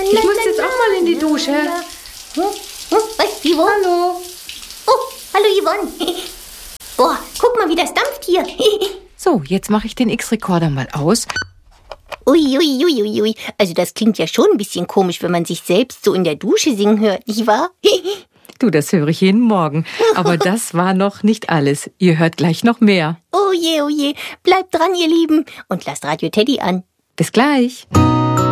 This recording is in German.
Ich muss jetzt auch mal in die Dusche. Was, Yvonne? Hallo. Oh, hallo Yvonne. Boah, guck mal, wie das dampft hier. So, jetzt mache ich den X-Rekorder mal aus. Ui. Also das klingt ja schon ein bisschen komisch, wenn man sich selbst so in der Dusche singen hört, nicht wahr? Du, das höre ich jeden Morgen. Aber das war noch nicht alles. Ihr hört gleich noch mehr. Oh je. Bleibt dran, ihr Lieben. Und lasst Radio Teddy an. Bis gleich.